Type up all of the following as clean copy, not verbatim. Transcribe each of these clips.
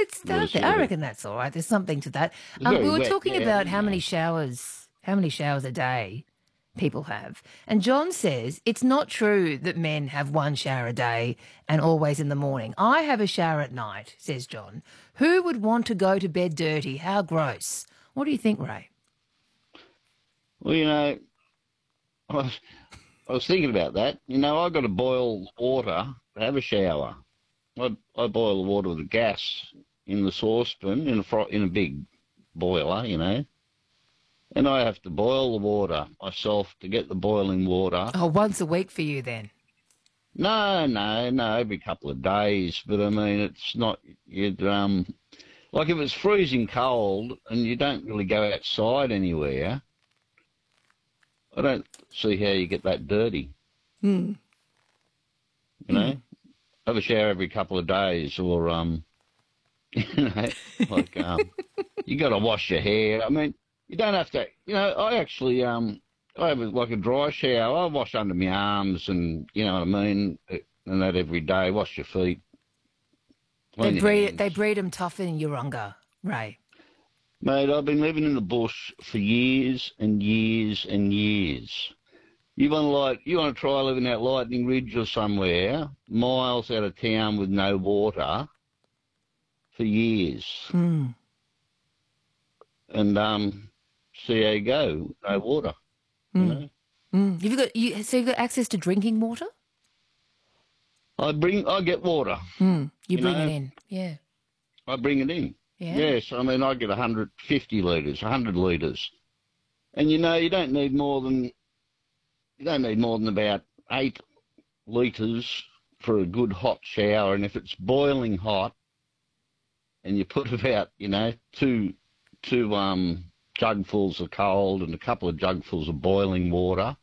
It's that. I reckon that's all right. There's something to that. It's very We were wet, talking yeah, about you how many know. showers a day people have. And John says it's not true that men have one shower a day and always in the morning. I have a shower at night, says John. Who would want to go to bed dirty? How gross. What do you think, Ray? Well, I was, I was thinking about that. I've got to boil water to have a shower. I boil the water with the gas in the saucepan in a big boiler, and I have to boil the water myself to get the boiling water. Oh, once a week for you then. No, every couple of days. But I mean, it's not like if it's freezing cold and you don't really go outside anywhere. I don't see how you get that dirty. Hmm. Have a shower every couple of days, or like you got to wash your hair. I mean, you don't have to. I actually I have like a dry shower. I wash under my arms, and you know what I mean, and that every day. Wash your feet. Clean your hands. They breed them tough in Urunga, Ray. Mate, I've been living in the bush for years and years and years. You want to try living out Lightning Ridge or somewhere, miles out of town with no water for years. Mm. And see how you go, no water. Mm. Mm. So you've got access to drinking water? I get water. Mm. You bring it in, yeah. I bring it in. Yeah. Yes, I mean, I get 150 litres, 100 litres. And you don't need more than about 8 litres for a good hot shower. And if it's boiling hot and you put about, two jugfuls of cold and a couple of jugfuls of boiling water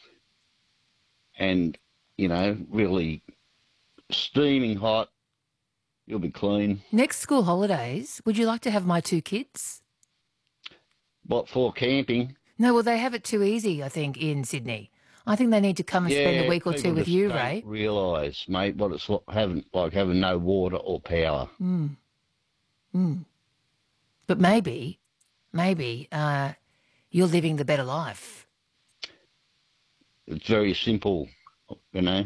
and, really steaming hot, you'll be clean. Next school holidays, would you like to have my 2 kids? What for, camping? No, well, they have it too easy, I think, in Sydney. I think they need to come and spend a week or two with you, Ray. Don't realise, mate, what it's like having no water or power. Mm. Mm. But maybe you're living the better life. It's very simple, Mm.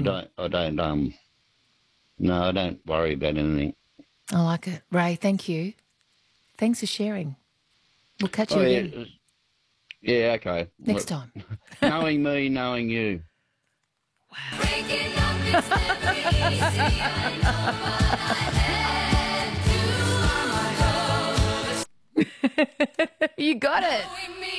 I don't worry about anything. I like it. Ray, thank you. Thanks for sharing. We'll catch you again. Yeah, okay. Next time. Knowing me, knowing you. Wow. You got it.